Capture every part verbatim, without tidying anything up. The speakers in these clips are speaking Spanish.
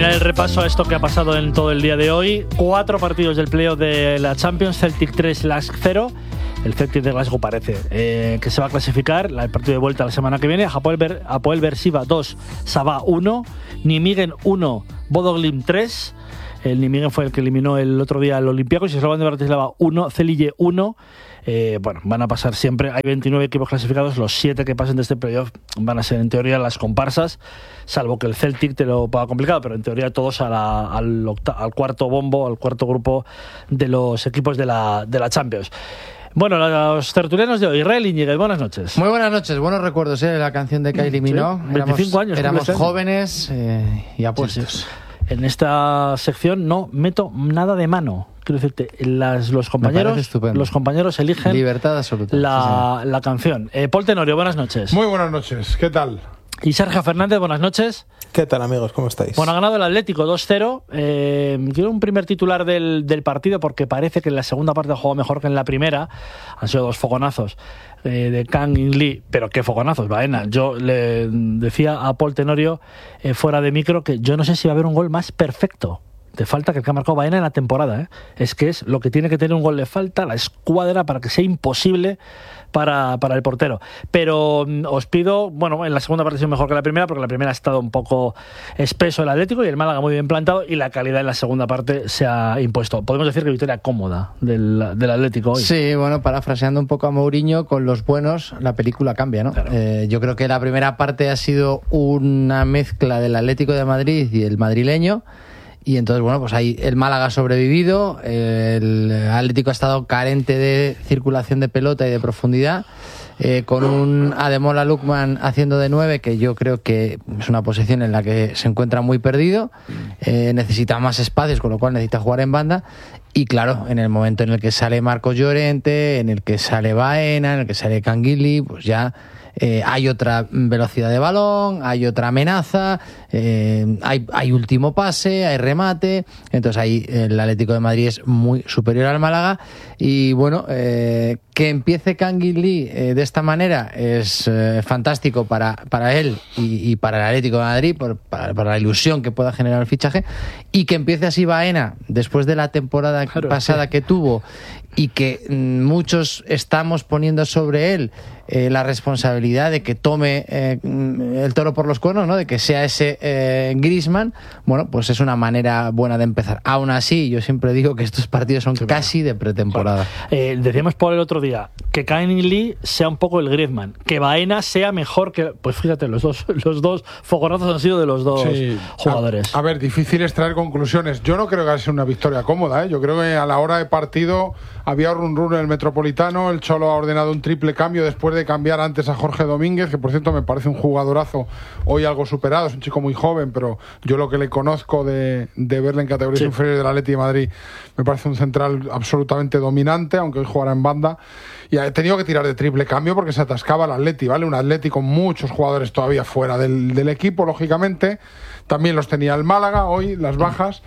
terminar el repaso a esto que ha pasado en todo el día de hoy. Cuatro partidos del playoff de la Champions, Celtic tres, Lask cero. El Celtic de Glasgow parece eh, que se va a clasificar. El partido de vuelta la semana que viene. Hapoel, Ber, Hapoel Beersheva dos, Sabah uno, Nijmegen uno, Bodo Glimt tres. El Nijmegen fue el que eliminó el otro día al Olympiacos y Slovan de Bratislava uno, Celje uno. Eh, bueno, van a pasar siempre. Hay veintinueve equipos clasificados. Los siete que pasen de este playoff van a ser en teoría las comparsas, salvo que el Celtic te lo ponga complicado, pero en teoría todos a la, al, octa, al cuarto bombo, al cuarto grupo de los equipos de la, de la Champions. Bueno, los tertulianos de hoy. Israel Íñiguez, buenas noches. Muy buenas noches, buenos recuerdos, ¿eh? La canción de Kylie Minogue. Sí, veinticinco años. Éramos jóvenes eh, y apuestos. Sí, sí. En esta sección no meto nada de mano. Quiero decirte, las, los compañeros los compañeros eligen libertad absoluta. La, sí, la canción. Eh, Paul Tenorio, buenas noches. Muy buenas noches, ¿qué tal? Y Sergio Fernández, buenas noches. ¿Qué tal, amigos? ¿Cómo estáis? Bueno, ha ganado el Atlético dos cero. Eh, quiero un primer titular del, del partido porque parece que en la segunda parte ha jugado mejor que en la primera. Han sido dos fogonazos eh, de Kang In Lee, pero qué fogonazos, Baena. Yo le decía a Paul Tenorio eh, fuera de micro que yo no sé si va a haber un gol más perfecto de falta que el que ha marcado Baena en la temporada, ¿eh? Es que es lo que tiene que tener un gol de falta, la escuadra, para que sea imposible para, para el portero. Pero mm, os pido, bueno, en la segunda parte ha sido mejor que la primera, porque la primera ha estado un poco espeso el Atlético y el Málaga muy bien plantado, y la calidad en la segunda parte se ha impuesto. Podemos decir que victoria cómoda del, del Atlético hoy. Sí, bueno, parafraseando un poco a Mourinho, con los buenos la película cambia, ¿no? Claro. Eh, yo creo que la primera parte ha sido una mezcla del Atlético de Madrid y el madrileño. Y entonces, bueno, pues ahí el Málaga ha sobrevivido, el Atlético ha estado carente de circulación de pelota y de profundidad, eh, con un Ademola Lookman haciendo de nueve, que yo creo que es una posición en la que se encuentra muy perdido, eh, necesita más espacios, con lo cual necesita jugar en banda. Y claro, en el momento en el que sale Marcos Llorente, en el que sale Baena, en el que sale Kang In Lee, pues ya Eh, hay otra velocidad de balón, hay otra amenaza, eh, hay, hay último pase, hay remate. Entonces ahí el Atlético de Madrid es muy superior al Málaga. Y bueno, eh, que empiece Kang In Lee eh, de esta manera es eh, fantástico para, para él y, y para el Atlético de Madrid, por, para, para la ilusión que pueda generar el fichaje. Y que empiece así Baena después de la temporada claro, pasada sí. que tuvo, y que mm, muchos estamos poniendo sobre él eh, la responsabilidad de que tome eh, el toro por los cuernos, ¿no? De que sea ese eh, Griezmann. Bueno, pues es una manera buena de empezar. Aún así, yo siempre digo que estos partidos son sí, casi de pretemporada. Eh, decíamos por el otro día que Kang In Lee sea un poco el Griezmann, que Baena sea mejor que... Pues fíjate, los dos, los dos fogonazos han sido de los dos sí. jugadores. A, a ver, difícil es traer conclusiones. Yo no creo que sea una victoria cómoda, ¿eh? Yo creo que a la hora de partido había run run en el Metropolitano, el Cholo ha ordenado un triple cambio después de cambiar antes a Jorge Domínguez, que por cierto me parece un jugadorazo, hoy algo superado, es un chico muy joven, pero yo lo que le conozco de, de verle en categorías sí. inferiores del Atleti de Madrid, me parece un central absolutamente dominante, aunque hoy jugará en banda. Y ha tenido que tirar de triple cambio porque se atascaba el Atleti, ¿vale? Un Atleti con muchos jugadores todavía fuera del, del equipo, lógicamente. También los tenía el Málaga, hoy las bajas.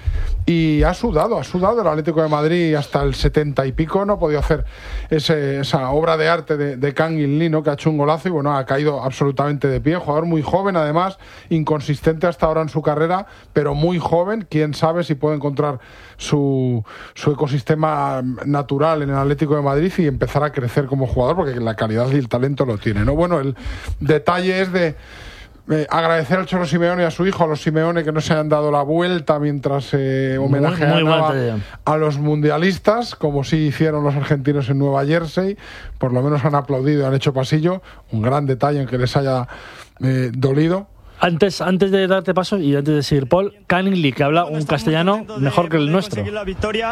Y ha sudado, ha sudado el Atlético de Madrid hasta el setenta y pico. No ha podido hacer ese, esa obra de arte de, de Kang In Lee, ¿no? Que ha hecho un golazo y bueno, ha caído absolutamente de pie. Jugador muy joven, además, inconsistente hasta ahora en su carrera, pero muy joven. Quién sabe si puede encontrar su, su ecosistema natural en el Atlético de Madrid y empezar a crecer como jugador, porque la calidad y el talento lo tiene, ¿no? Bueno, el detalle es de eh, agradecer al Cholo Simeone y a su hijo, a los Simeone, que no se hayan dado la vuelta mientras eh, homenajeaban a los mundialistas, como sí hicieron los argentinos en Nueva Jersey. Por lo menos han aplaudido y han hecho pasillo. Un gran detalle en que les haya eh, dolido. Antes, antes de darte paso y antes de seguir, Paul, Kang In Lee, que habla un castellano mejor que el nuestro. La victoria,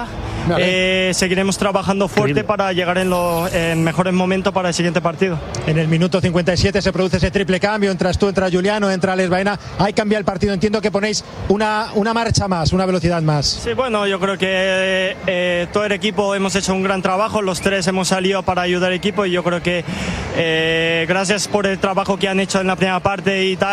eh, seguiremos trabajando fuerte Increíble. para llegar en los en mejores momentos para el siguiente partido. En el minuto cincuenta y siete se produce ese triple cambio, entras tú, entra Juliano, entra Alex Baena, ahí cambia el partido, entiendo que ponéis una, una marcha más, una velocidad más. Sí, bueno, yo creo que eh, todo el equipo hemos hecho un gran trabajo, los tres hemos salido para ayudar al equipo y yo creo que eh, gracias por el trabajo que han hecho en la primera parte y tal, y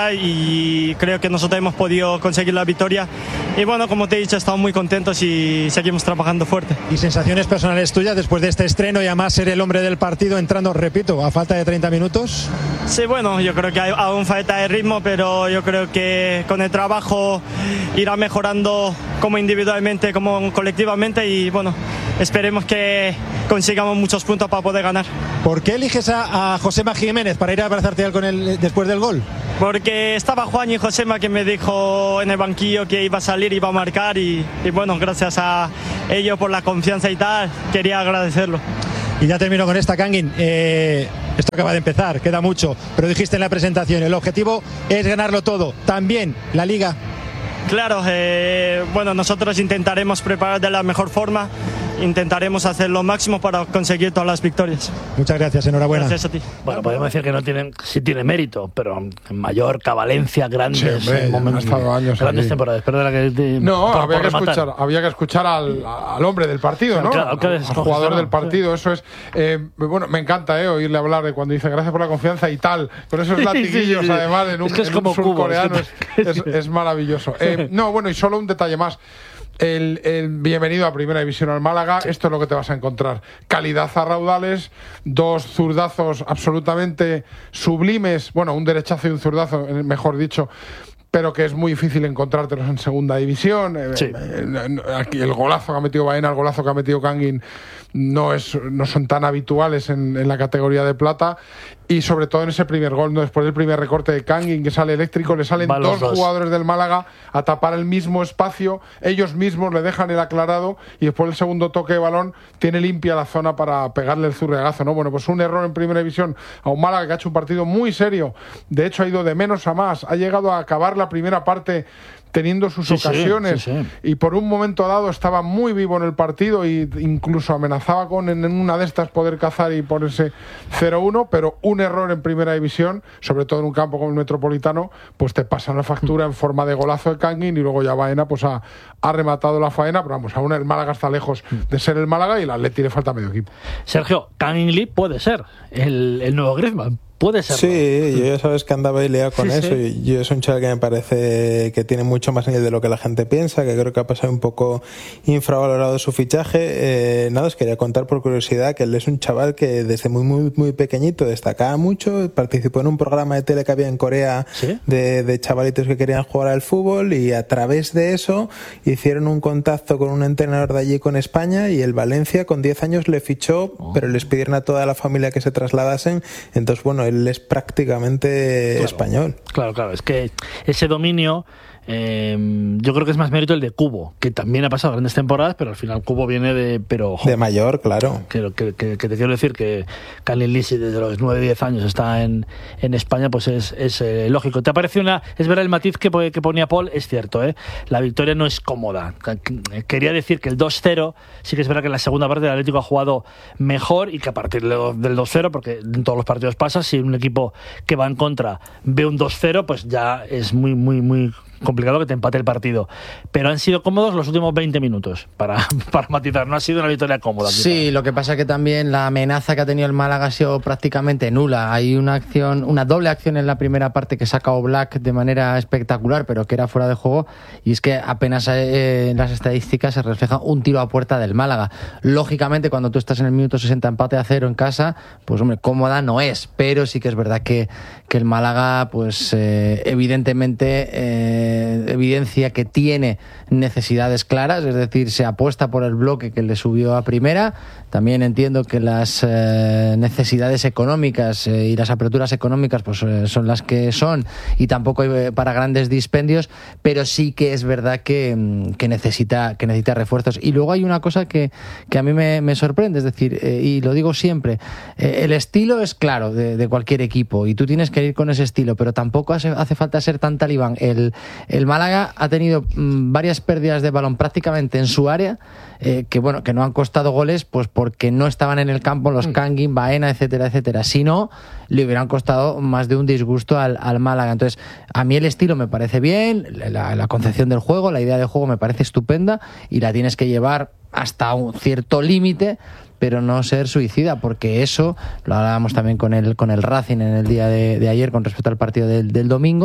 y creo que nosotros hemos podido conseguir la victoria. Y bueno, como te he dicho, estamos muy contentos y seguimos trabajando fuerte. ¿Y sensaciones personales tuyas después de este estreno y además ser el hombre del partido entrando, repito, a falta de treinta minutos? Sí, bueno, yo creo que hay aún falta de ritmo, pero yo creo que con el trabajo irá mejorando como individualmente, como colectivamente y bueno, esperemos que consigamos muchos puntos para poder ganar. ¿Por qué eliges a, a Josema Jiménez para ir a abrazarte con él después del gol? Porque estaba Juan y Josema que me dijo en el banquillo que iba a salir, iba a marcar y, y bueno, gracias a ellos por la confianza y tal, quería agradecerlo. Y ya termino con esta, Kangin. Eh, esto acaba de empezar, queda mucho, pero dijiste en la presentación, el objetivo es ganarlo todo, también la Liga. Claro, eh, bueno, nosotros intentaremos preparar de la mejor forma, intentaremos hacer lo máximo para conseguir todas las victorias. Muchas gracias, enhorabuena. Gracias a ti. Bueno, podemos decir que no tienen, sí tiene mérito, pero en Mallorca, Valencia, grandes sí, hombre, momentos, años grandes aquí. temporadas. Perdona que te, no, por, había, por que escuchar, había que escuchar al, al hombre del partido, ¿no? Claro, claro, al jugador del partido, eso es. Eh, bueno, me encanta eh, oírle hablar de cuando dice gracias por la confianza y tal, con esos latiguillos sí, sí, sí. además en un, es que es en como un surcoreano es, es, es maravilloso. Eh, no, bueno, y solo un detalle más. El, el bienvenido a Primera División al Málaga. Sí. Esto es lo que te vas a encontrar: calidad a raudales, dos zurdazos absolutamente sublimes, bueno, un derechazo y un zurdazo, mejor dicho, pero que es muy difícil encontrártelos en Segunda División. Sí. Aquí el golazo que ha metido Baena, el golazo que ha metido Kangin no, es, no son tan habituales en, en la categoría de plata. Y sobre todo en ese primer gol, ¿no? Después del primer recorte de Kangin, que sale eléctrico, le salen dos, dos jugadores del Málaga a tapar el mismo espacio, ellos mismos le dejan el aclarado y después del segundo toque de balón tiene limpia la zona para pegarle el zurriagazo, ¿no? Bueno, pues un error en Primera División a un Málaga que ha hecho un partido muy serio, de hecho ha ido de menos a más, ha llegado a acabar la primera parte teniendo sus sí, ocasiones sí, sí, sí. y por un momento dado estaba muy vivo en el partido e incluso amenazaba con en una de estas poder cazar y ponerse cero uno, pero un error en Primera División, sobre todo en un campo como el Metropolitano, pues te pasan la factura en forma de golazo de Kangin y luego ya Baena pues ha, ha rematado la faena, pero vamos, aún el Málaga está lejos de ser el Málaga y el Atleti le falta medio equipo. Kangin Lee puede ser el, el nuevo Griezmann. Puede ser. Sí, yo ya sabes que andaba liado con sí, eso. Sí. Y yo es un chaval que me parece que tiene mucho más nivel de lo que la gente piensa, que creo que ha pasado un poco infravalorado su fichaje. Eh, nada, os quería contar por curiosidad que él es un chaval que desde muy muy muy pequeñito destacaba mucho, participó en un programa de tele que había en Corea ¿sí? de, de chavalitos que querían jugar al fútbol y a través de eso hicieron un contacto con un entrenador de allí con España y el Valencia con diez años le fichó, oh. pero les pidieron a toda la familia que se trasladasen. Entonces, bueno, él es prácticamente claro, español. Claro, claro, es que ese dominio eh, yo creo que es más mérito el de Cubo, que también ha pasado grandes temporadas, pero al final Cubo viene de pero ojo, de mayor, claro. Que, que, que, que te quiero decir que Kangin Lee, si desde los nueve diez años está en, en España, pues es, es eh, lógico. ¿Te parece una...? Es verdad, el matiz que, que ponía Paul es cierto, ¿eh? La victoria no es cómoda. Quería decir que el dos cero, sí que es verdad que en la segunda parte el Atlético ha jugado mejor y que a partir del dos cero, porque en todos los partidos pasa, si un equipo que va en contra ve un dos cero, pues ya es muy, muy, muy complicado que te empate el partido, pero han sido cómodos los últimos veinte minutos para, para matizar, no ha sido una victoria cómoda. Sí, quizá. Lo que pasa es que también la amenaza que ha tenido el Málaga ha sido prácticamente nula. Hay una acción, una doble acción en la primera parte que saca Oblak de manera espectacular, pero que era fuera de juego, y es que apenas eh, en las estadísticas se refleja un tiro a puerta del Málaga. Lógicamente, cuando tú estás en el minuto sesenta empate a cero en casa, pues hombre, cómoda no es, pero sí que es verdad que, que el Málaga, pues eh, evidentemente eh, evidencia que tiene necesidades claras, es decir, se apuesta por el bloque que le subió a primera. También entiendo que las eh, necesidades económicas eh, y las aperturas económicas pues eh, son las que son y tampoco hay eh, para grandes dispendios, pero sí que es verdad que, que necesita que necesita refuerzos. Y luego hay una cosa que, que a mí me, me sorprende, es decir, eh, y lo digo siempre, eh, el estilo es claro de, de cualquier equipo y tú tienes que ir con ese estilo, pero tampoco hace, hace falta ser tan talibán. El, el Málaga ha tenido mmm, varias pérdidas de balón prácticamente en su área, eh, que bueno, que no han costado goles pues porque no estaban en el campo los Kangin, Baena, etcétera, etcétera. Si no, le hubieran costado más de un disgusto al, al Málaga. Entonces, a mí el estilo me parece bien, la, la concepción del juego, la idea de juego me parece estupenda y la tienes que llevar hasta un cierto límite, pero no ser suicida, porque eso lo hablábamos también con el con el Racing en el día de, de ayer con respecto al partido del, del domingo.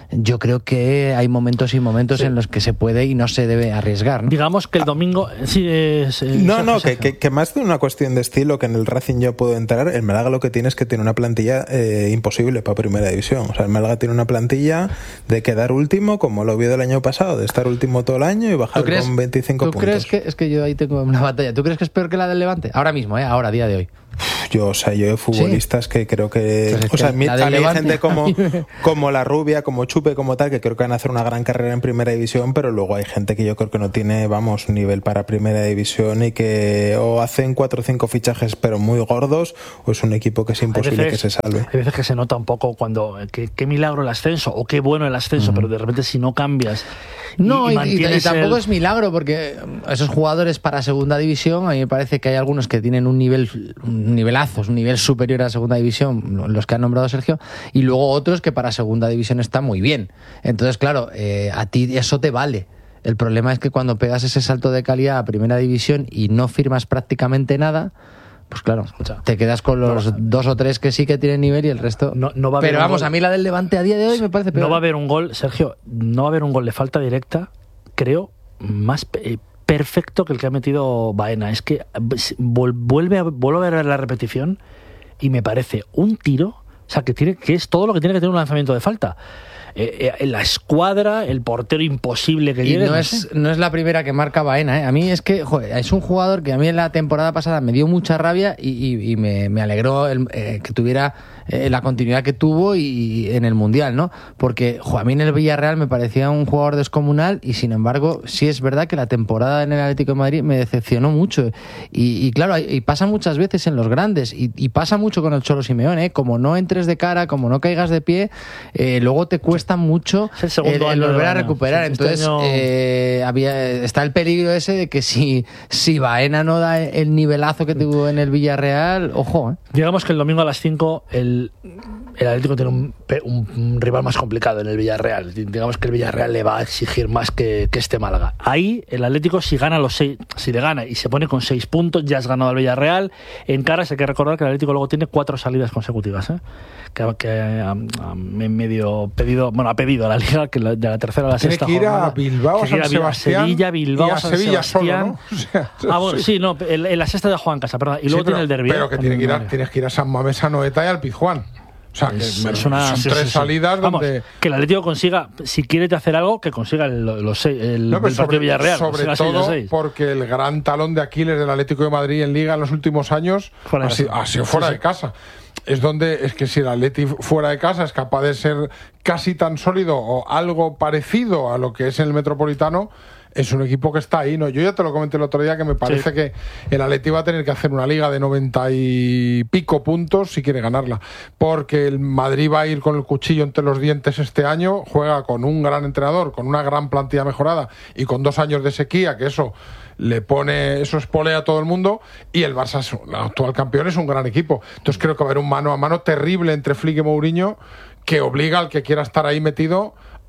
yo creo que hay momentos y momentos sí. en los que se puede y no se debe arriesgar, ¿no? Digamos que el domingo... Sí, es, es, no, no, que, que, que más de una cuestión de estilo que en el Racing yo puedo entrar, el Málaga lo que tiene es que tiene una plantilla eh, imposible para Primera División. O sea, el Málaga tiene una plantilla de quedar último, como lo vio del año pasado, de estar último todo el año y bajar crees, con veinticinco ¿tú puntos. ¿Tú crees que, es que yo ahí tengo una batalla, ¿tú crees que es peor que la del Levante? Ahora mismo, ¿eh? Ahora, día de hoy. Yo, o sea, yo de futbolistas ¿sí? que creo que... Entonces, o sea, que a mí hay gente como, como La Rubia, como Chupe, como tal, que creo que van a hacer una gran carrera en Primera División, pero luego hay gente que yo creo que no tiene, vamos, nivel para Primera División y que o hacen cuatro o cinco fichajes pero muy gordos, o es un equipo que es imposible veces, que se salve. Hay veces que se nota un poco cuando... que, qué milagro el ascenso, o qué bueno el ascenso, uh-huh. pero de repente si no cambias... No, y, y, y, y tampoco el... es milagro, porque esos jugadores para Segunda División, a mí me parece que hay algunos que tienen un nivel... un nivelazo, un nivel superior a Segunda División, los que ha nombrado Sergio, y luego otros que para Segunda División están muy bien. Entonces, claro, eh, a ti eso te vale. El problema es que cuando pegas ese salto de calidad a Primera División y no firmas prácticamente nada, pues claro, Escucha, te quedas con los no, dos o tres que sí que tienen nivel y el resto... No, no va a haber Pero vamos, gol. A mí la del Levante a día de hoy me parece peor. No va a haber un gol, Sergio, no va a haber un gol de falta directa, creo, más... Eh, perfecto que el que ha metido Baena. Es que vuelve a, vuelve a ver la repetición y me parece un tiro, o sea, que tiene que es todo lo que tiene que tener un lanzamiento de falta. Eh, eh, la escuadra, el portero imposible que y llegue. No, no, es, sé. no es la primera que marca Baena, ¿eh? A mí es que joder, es un jugador que a mí en la temporada pasada me dio mucha rabia y, y, y me, me alegró el, eh, que tuviera eh, la continuidad que tuvo y, y en el Mundial, ¿no? Porque joder, a mí en el Villarreal me parecía un jugador descomunal y sin embargo sí es verdad que la temporada en el Atlético de Madrid me decepcionó mucho y, y claro, y pasa muchas veces en los grandes y, y pasa mucho con el Cholo Simeone, ¿eh? Como no entres de cara, como no caigas de pie, eh, luego te cuesta mucho el, el, el volver a recuperar. Este Entonces año... eh, había, está el peligro ese de que si, si Baena no da el nivelazo que tuvo en el Villarreal, ojo, ¿eh? Digamos que el domingo a las cinco el, el Atlético tiene un, un, un rival más complicado en el Villarreal. Digamos que el Villarreal le va a exigir más que, que este Málaga. Ahí el Atlético, si gana los seis, si le gana y se pone con seis puntos, ya has ganado al Villarreal. En caras hay que recordar que el Atlético luego tiene cuatro salidas consecutivas, ¿eh? que, que um, um, en medio pedido, bueno, ha pedido a la Liga que la, de la tercera a la tiene sexta que ir jornada, a Bilbao, a San a Sebastián, Sevilla, Bilbao, y a San Sevilla Sebastián. Solo, ¿no? O sea, ah, bueno, sí, no, en, en la sexta de Juan Casa, perdón, y luego sí, pero, tiene el derbi. Pero que tiene que ir a, tienes que ir a San Mamés, a Noeta y al Pizjuán. O sea, que es, es una, son sí, tres sí, sí. salidas Vamos, donde... que el Atlético consiga, si quiere hacer algo, que consiga el, los seis, el, no, el partido sobre, de Villarreal. Sobre todo porque el gran talón de Aquiles del Atlético de Madrid en Liga en los últimos años ha sido, ha sido fuera sí, de casa. Es donde es que si el Atleti fuera de casa es capaz de ser casi tan sólido o algo parecido a lo que es en el Metropolitano, es un equipo que está ahí, ¿no? Yo ya te lo comenté el otro día que me parece sí. que el Atleti va a tener que hacer una liga de noventa y pico puntos si quiere ganarla, porque el Madrid va a ir con el cuchillo entre los dientes este año, juega con un gran entrenador, con una gran plantilla mejorada y con dos años de sequía, que eso le pone, eso espolea a todo el mundo, y el Barça, el actual campeón, es un gran equipo. Entonces creo que va a haber un mano a mano terrible entre Flick y Mourinho que obliga al que quiera estar ahí metido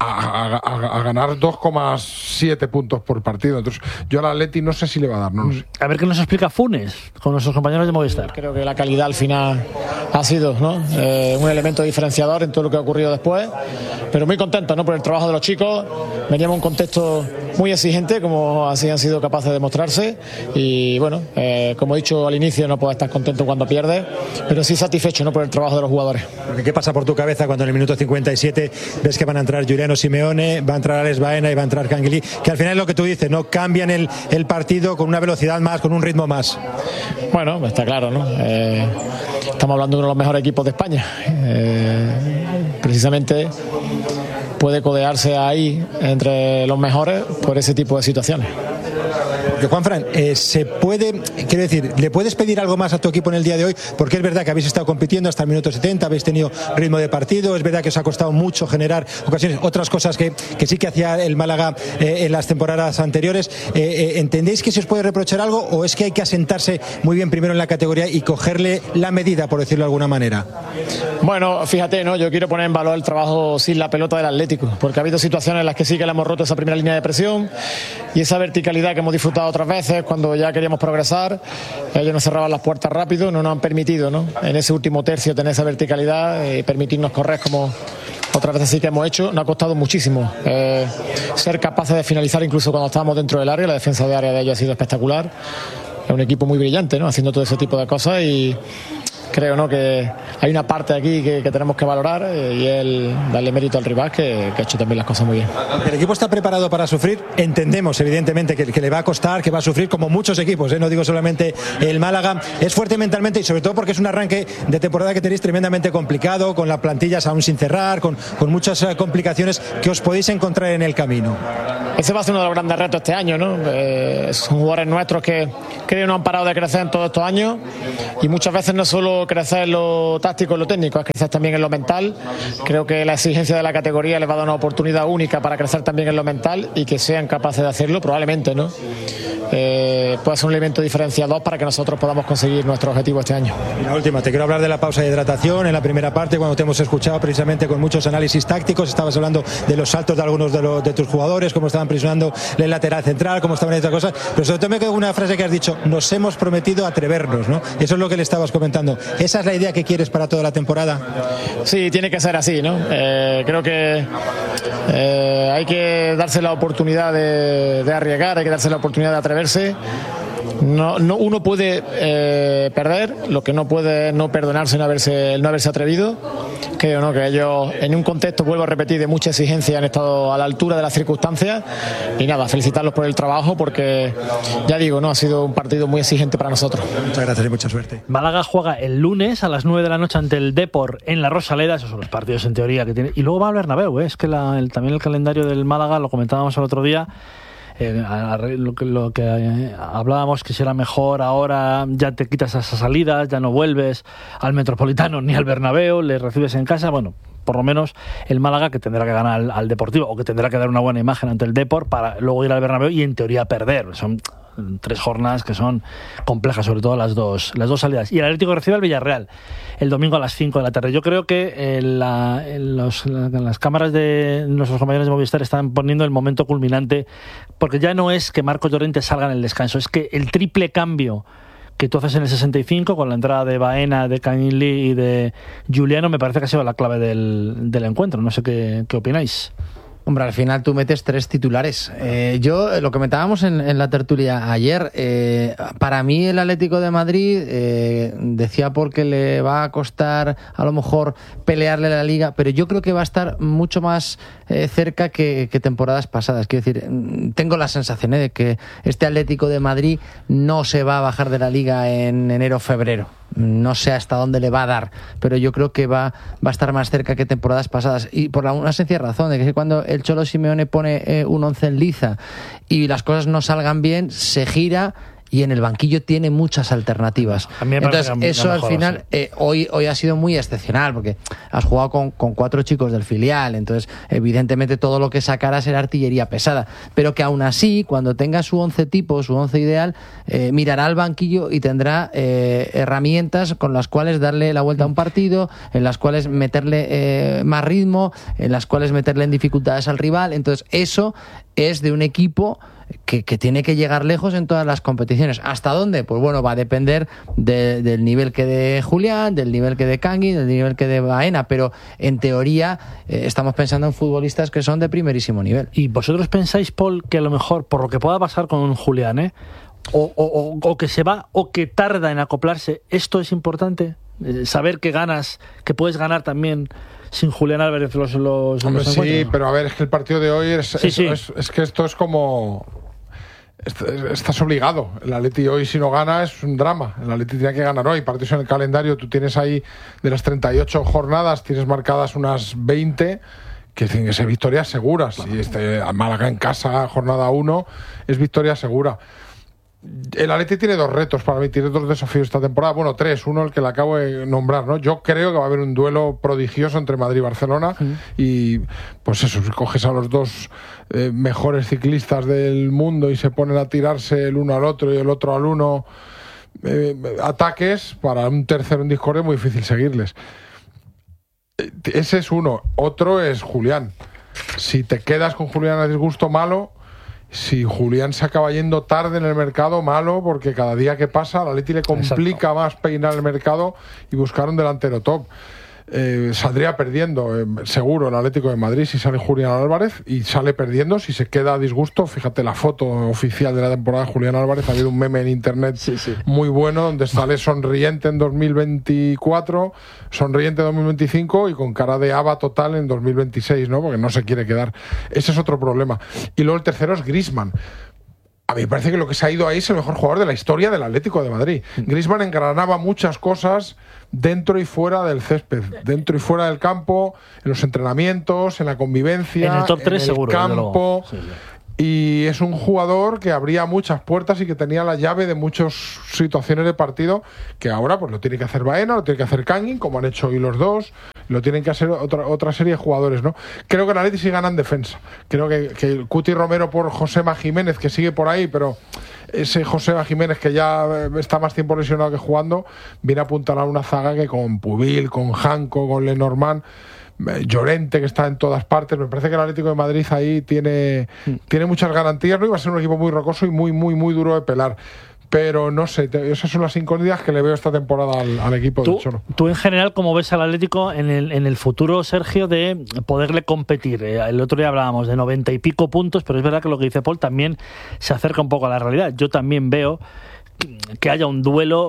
A, a, a ganar dos coma siete puntos por partido. Entonces yo al Atleti no sé si le va a dar, no lo sé. A ver qué nos explica Funes con nuestros compañeros de Movistar. Creo que la calidad al final ha sido, ¿no? eh, un elemento diferenciador en todo lo que ha ocurrido después, pero muy contento, ¿no? Por el trabajo de los chicos. Veníamos en un contexto muy exigente, como así han sido capaces de demostrarse, y bueno, eh, como he dicho al inicio, no puedo estar contento cuando pierdes, pero sí satisfecho, ¿no? Por el trabajo de los jugadores. ¿Qué pasa por tu cabeza cuando en el minuto cincuenta y siete ves que van a entrar Julián Simeone, va a entrar Alex Baena y va a entrar Canguilí, que al final es lo que tú dices, no cambian el, el partido con una velocidad más, con un ritmo más? Bueno, está claro, ¿no? Eh, estamos hablando de uno de los mejores equipos de España. Eh, precisamente puede codearse ahí entre los mejores por ese tipo de situaciones. Porque Juanfran, eh, se puede, quiero decir, ¿le puedes pedir algo más a tu equipo en el día de hoy? Porque es verdad que habéis estado compitiendo hasta el minuto setenta, habéis tenido ritmo de partido, es verdad que os ha costado mucho generar ocasiones, otras cosas que, que sí que hacía el Málaga eh, en las temporadas anteriores. Eh, eh, ¿Entendéis que se os puede reprochar algo o es que hay que asentarse muy bien primero en la categoría y cogerle la medida, por decirlo de alguna manera? Bueno, fíjate, ¿no? Yo quiero poner en valor el trabajo sin la pelota del Atlético, porque ha habido situaciones en las que sí que le hemos roto esa primera línea de presión y esa verticalidad que hemos disfrutado otras veces cuando ya queríamos progresar. Ellos nos cerraban las puertas rápido, no nos han permitido, ¿no? En ese último tercio tener esa verticalidad y permitirnos correr como, otras veces sí que hemos hecho, nos ha costado muchísimo eh, ser capaces de finalizar incluso cuando estábamos dentro del área. La defensa de área de ellos ha sido espectacular. Es un equipo muy brillante, ¿no?, haciendo todo ese tipo de cosas, y creo, ¿no?, que hay una parte aquí que, que tenemos que valorar, eh, y el darle mérito al rival que, que ha hecho también las cosas muy bien. El equipo está preparado para sufrir. Entendemos evidentemente que, que le va a costar, que va a sufrir como muchos equipos, ¿eh? No digo solamente el Málaga. Es fuerte mentalmente y sobre todo porque es un arranque de temporada que tenéis tremendamente complicado, con las plantillas aún sin cerrar, con, con muchas uh, complicaciones que os podéis encontrar en el camino. Ese va a ser uno de los grandes retos este año, ¿no? Eh, son jugadores nuestros que creo no han parado de crecer en todos estos años, y muchas veces no solo crecer en lo táctico, en lo técnico, es crecer también en lo mental. Creo que la exigencia de la categoría les va a dar una oportunidad única para crecer también en lo mental, y que sean capaces de hacerlo, probablemente, ¿no? Eh, puede ser un elemento diferenciador para que nosotros podamos conseguir nuestro objetivo este año. Y la última, te quiero hablar de la pausa de hidratación. En la primera parte, cuando te hemos escuchado precisamente con muchos análisis tácticos, estabas hablando de los saltos de algunos de, los, de tus jugadores, cómo estaban presionando el lateral central, cómo estaban estas cosas, pero sobre todo me quedo con una frase que has dicho: nos hemos prometido atrevernos, ¿no? Y eso es lo que le estabas comentando. ¿Esa es la idea que quieres para toda la temporada? Sí, tiene que ser así, ¿no? Eh, creo que eh, hay que darse la oportunidad de, de arriesgar, hay que darse la oportunidad de atreverse. No, no, uno puede eh, perder, lo que no puede es no perdonarse, no haberse, no haberse atrevido. Creo, ¿no?, que ellos, en un contexto, vuelvo a repetir, de mucha exigencia, han estado a la altura de las circunstancias, y nada, felicitarlos por el trabajo, porque ya digo, no ha sido un partido muy exigente para nosotros. Muchas gracias y mucha suerte. Málaga juega el lunes a las nueve de la noche ante el Depor en la Rosaleda. Esos son los partidos en teoría que tiene, y luego va al Bernabéu, ¿eh? Es que la, el, también el calendario del Málaga, lo comentábamos el otro día. Eh, a, a, lo que, lo que eh, hablábamos, que será mejor ahora, ya te quitas esas salidas, ya no vuelves al Metropolitano ni al Bernabéu, le recibes en casa. Bueno, por lo menos el Málaga, que tendrá que ganar al, al Deportivo, o que tendrá que dar una buena imagen ante el Depor para luego ir al Bernabéu y en teoría perder. Son tres jornadas que son complejas, sobre todo las dos, las dos salidas. Y el Atlético recibe al Villarreal el domingo a las cinco de la tarde. Yo creo que en, la, en, los, en las cámaras de nuestros compañeros de Movistar están poniendo el momento culminante, porque ya no es que Marcos Llorente salga en el descanso, es que el triple cambio que tú haces en el sesenta y cinco, con la entrada de Baena, de Kangin Lee y de Juliano, me parece que ha sido la clave del, del encuentro. No sé qué, qué opináis. Hombre, al final tú metes tres titulares. Eh, yo, lo comentábamos en, en la tertulia ayer, eh, para mí el Atlético de Madrid, eh, decía porque le va a costar a lo mejor pelearle la Liga, pero yo creo que va a estar mucho más eh, cerca que, que temporadas pasadas. Quiero decir, tengo la sensación eh, de que este Atlético de Madrid no se va a bajar de la Liga en enero o febrero. No sé hasta dónde le va a dar, pero yo creo que va, va a estar más cerca que temporadas pasadas, y por una sencilla razón, de que cuando el Cholo Simeone pone eh, un once en liza y las cosas no salgan bien, se gira y en el banquillo tiene muchas alternativas. Entonces eso al final eh, hoy, hoy ha sido muy excepcional, porque has jugado con, con cuatro chicos del filial, entonces evidentemente todo lo que sacará será artillería pesada, pero que aún así, cuando tenga su once tipo, su once ideal, eh, mirará al banquillo y tendrá eh, herramientas con las cuales darle la vuelta a un partido, en las cuales meterle eh, más ritmo, en las cuales meterle en dificultades al rival. Entonces eso es de un equipo Que, que tiene que llegar lejos en todas las competiciones. ¿Hasta dónde? Pues bueno, va a depender de, del nivel que dé Julián, del nivel que dé Kangin, del nivel que dé Baena, pero en teoría eh, estamos pensando en futbolistas que son de primerísimo nivel. ¿Y vosotros pensáis, Paul, que a lo mejor, por lo que pueda pasar con Julián, ¿eh? o, o, o que se va o que tarda en acoplarse, esto es importante? Eh, saber que ganas, que puedes ganar también sin Julián Álvarez los, los, Hombre, los sí, pero a ver, es que el partido de hoy es, sí, es, sí. es, es que esto es como... Estás obligado. El Atleti hoy, si no gana, es un drama. El Atleti tiene que ganar hoy. Partidos en el calendario, tú tienes ahí de las treinta y ocho jornadas, tienes marcadas unas veinte que tienen que ser victorias seguras. Claro. Y este Málaga en casa, jornada uno, es victoria segura. El Atleti tiene dos retos para mí, tiene dos desafíos esta temporada. Bueno, tres, uno el que le acabo de nombrar, ¿no? Yo creo que va a haber un duelo prodigioso entre Madrid y Barcelona, sí. Y pues eso, si coges a los dos eh, mejores ciclistas del mundo y se ponen a tirarse el uno al otro y el otro al uno, eh, ataques, para un tercero en discordia es muy difícil seguirles. Ese es uno. Otro es Julián. Si te quedas con Julián a disgusto, malo. Si Julián se acaba yendo tarde en el mercado, malo, porque cada día que pasa a la Atleti le complica Exacto. más peinar el mercado y buscar un delantero top. eh, saldría perdiendo eh, seguro el Atlético de Madrid si sale Julián Álvarez, y sale perdiendo si se queda a disgusto. Fíjate la foto oficial de la temporada de Julián Álvarez, ha habido un meme en internet sí, sí. muy bueno donde sale sonriente en dos mil veinticuatro, sonriente en dos mil veinticinco y con cara de haba total en dos mil veintiséis, ¿no? Porque no se quiere quedar. Ese es otro problema. Y luego el tercero es Griezmann. A mí me parece que lo que se ha ido ahí es el mejor jugador de la historia del Atlético de Madrid. Griezmann engranaba muchas cosas dentro y fuera del césped, dentro y fuera del campo, en los entrenamientos, en la convivencia, en el top tres en el seguro, campo. Sí, sí. Y es un jugador que abría muchas puertas y que tenía la llave de muchas situaciones de partido, que ahora pues lo tiene que hacer Baena, lo tiene que hacer Kangin, como han hecho hoy los dos, lo tienen que hacer otra, otra serie de jugadores, ¿no? Creo que el Atleti sí gana en defensa. Creo que, que el Cuti Romero por Josema Jiménez, que sigue por ahí, pero ese Josema Jiménez que ya está más tiempo lesionado que jugando, viene a apuntalar una zaga que con Pubil, con Janko, con Lenormand, Llorente, que está en todas partes. Me parece que el Atlético de Madrid ahí tiene, mm. tiene muchas garantías, ¿no? Y va a ser un equipo muy rocoso y muy, muy, muy duro de pelar. Pero no sé, te, esas son las incógnitas que le veo esta temporada al, al equipo ¿Tú, del Cholo. Tú en general, ¿cómo ves al Atlético en el, en el futuro, Sergio, de poderle competir? El otro día hablábamos de noventa y pico puntos, pero es verdad que lo que dice Paul también se acerca un poco a la realidad. Yo también veo que haya un duelo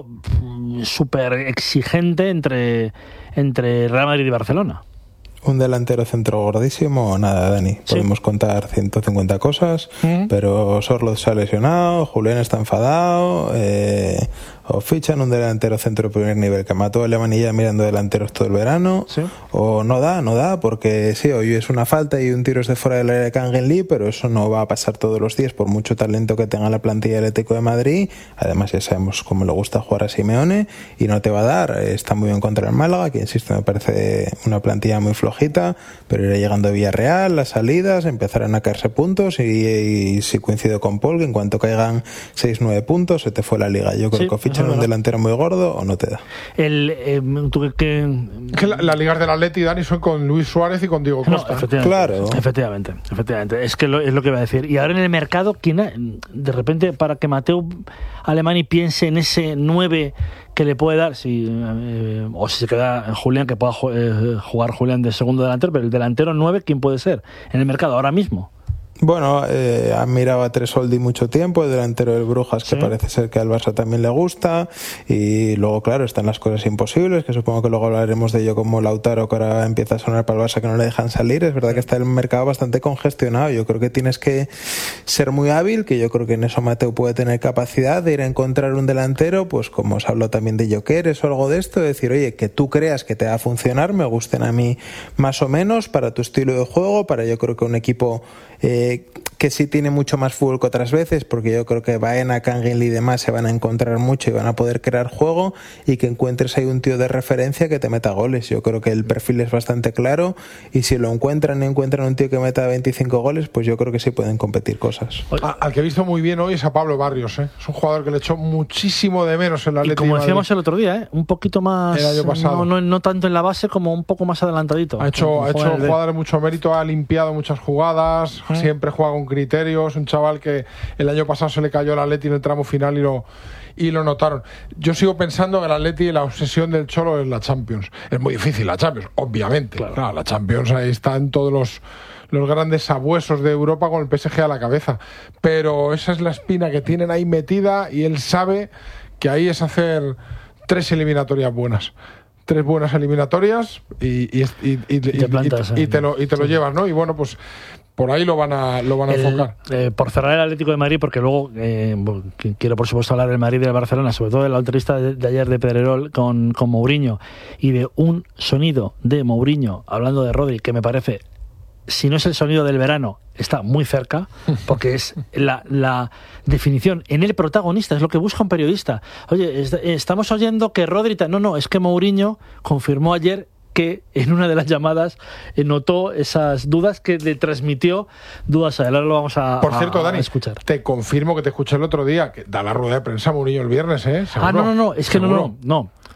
súper exigente entre, entre Real Madrid y Barcelona. Un delantero centro gordísimo, nada, Dani. Podemos sí. contar ciento cincuenta cosas, ¿Mm? pero Sorloth se ha lesionado, Julián está enfadado, eh, o fichan un delantero centro de primer nivel que mató a Alemanía mirando delanteros todo el verano, ¿Sí? o no da, no da, porque sí, hoy es una falta y un tiro es de fuera del área de Kangin Lee, pero eso no va a pasar todos los días por mucho talento que tenga la plantilla del Atlético de Madrid. Además ya sabemos cómo le gusta jugar a Simeone y no te va a dar. Está muy bien contra el Málaga, que insisto, me parece una plantilla muy flojita, pero irá llegando a Villarreal, las salidas, empezarán a caerse puntos y, y si coincido con Paul, que en cuanto caigan seis nueve puntos se te fue la liga. Yo creo sí, que fichan un delantero muy gordo o no te da. El, eh, ¿tú qué, que la, la liga del Atleti, Dani, son con Luis Suárez y con Diego Costa. No, efectivamente, claro. Efectivamente, efectivamente. Es que lo, es lo que iba a decir. Y ahora en el mercado, ¿quién ha, de repente, para que Mateo Alemany piense en ese nueve que le puede dar, si eh, o si se queda Julián, que pueda eh, jugar Julián de segundo delantero, pero el delantero nueve, ¿quién puede ser en el mercado ahora mismo? Bueno, eh, han mirado a Tresoldi mucho tiempo, el delantero del Brujas, que ¿Sí? parece ser que al Barça también le gusta, y luego, claro, están las cosas imposibles, que supongo que luego hablaremos de ello, como Lautaro, que ahora empieza a sonar para el Barça, que no le dejan salir. Es verdad que está el mercado bastante congestionado. Yo creo que tienes que ser muy hábil, que yo creo que en eso Mateu puede tener capacidad de ir a encontrar un delantero, pues como os hablo también de Jokeres o algo de esto, de decir, oye, que tú creas que te va a funcionar, me gusten a mí más o menos, para tu estilo de juego, para yo creo que un equipo Eh, que sí tiene mucho más fútbol que otras veces, porque yo creo que Baena, Kangin Lee y demás se van a encontrar mucho y van a poder crear juego, y que encuentres ahí un tío de referencia que te meta goles. Yo creo que el perfil es bastante claro, y si lo encuentran y encuentran un tío que meta veinticinco goles, pues yo creo que sí pueden competir cosas. A, al que he visto muy bien hoy es a Pablo Barrios, ¿eh? Es un jugador que le echó muchísimo de menos en la Atlético. Y como decíamos el otro día, ¿eh? Un poquito más, el año pasado. No, no, no tanto en la base, como un poco más adelantadito. Ha hecho, ha hecho jugadores de mucho mérito, ha limpiado muchas jugadas, ¿Eh? siempre juega con criterios, un chaval que el año pasado se le cayó al Atleti en el tramo final y lo, y lo notaron. Yo sigo pensando que el Atleti, la obsesión del Cholo es la Champions. Es muy difícil la Champions, obviamente. Claro. Claro, la Champions ahí están todos los, los grandes sabuesos de Europa con el P S G a la cabeza. Pero esa es la espina que tienen ahí metida, y él sabe que ahí es hacer tres eliminatorias buenas. Tres buenas eliminatorias y, y, y, y, y, te, plantas, y, y, y te lo, y te lo sí. llevas, ¿no? Y bueno, pues por ahí lo van a lo van a el, enfocar. Eh, por cerrar el Atlético de Madrid, porque luego eh, quiero por supuesto hablar del Madrid y del Barcelona, sobre todo de la entrevista de, de ayer de Pedrerol con, con Mourinho, y de un sonido de Mourinho hablando de Rodri que me parece, si no es el sonido del verano, está muy cerca, porque es la, la definición en el protagonista, es lo que busca un periodista. Oye, est- estamos oyendo que Rodri... No, no, es que Mourinho confirmó ayer que en una de las llamadas notó esas dudas, que le transmitió dudas a él. Ahora lo vamos a, Por cierto, a, Dani, a escuchar. Te confirmo que te escuché el otro día, que da la rueda de prensa Mourinho el viernes, ¿eh? ¿Seguro? Ah, no, no, no, es que ¿Seguro? no, no, no.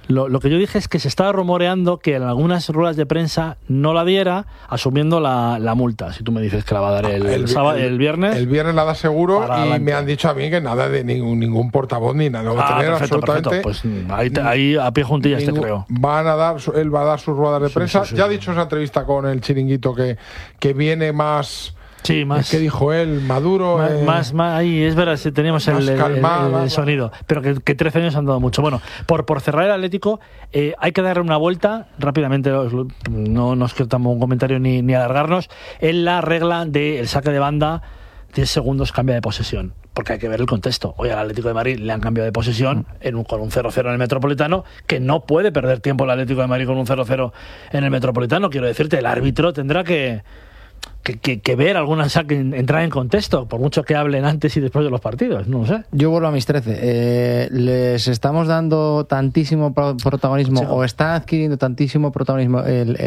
Lo, lo que yo dije es que se estaba rumoreando que en algunas ruedas de prensa no la diera, asumiendo la, la multa. Si tú me dices que la va a dar el, el, el, sábado, el viernes. El viernes la da seguro y adelante. Me han dicho a mí que nada de ningún, ningún portavoz ni nada. No va a Ah, tener perfecto, absolutamente. perfecto. Pues ahí, ahí a pie juntillas ningún, te creo. Van a dar, él va a dar sus ruedas de Sí, prensa. sí, sí. Ya ha dicho en esa entrevista con el Chiringuito que, que viene más. Sí, más. ¿Qué dijo él? Maduro. Más, eh, más, más, ahí es verdad, sí, teníamos el, el, calmado, el, el sonido, pero que, que trece años han dado mucho. Bueno, por, por cerrar el Atlético, eh, hay que darle una vuelta rápidamente, os, no nos quedamos un comentario ni, ni alargarnos, en la regla del saque de banda, diez segundos cambia de posesión. Porque hay que ver el contexto. Hoy al Atlético de Madrid le han cambiado de posesión en un, con un cero cero en el Metropolitano, que no puede perder tiempo el Atlético de Madrid con un cero cero en el Metropolitano. Quiero decirte, el árbitro tendrá que... Que, que, que ver algunas que entrar en contexto, por mucho que hablen antes y después de los partidos, no lo sé. Yo vuelvo a mis trece. Eh, les estamos dando tantísimo pro- protagonismo, Sí, o están adquiriendo tantísimo protagonismo el,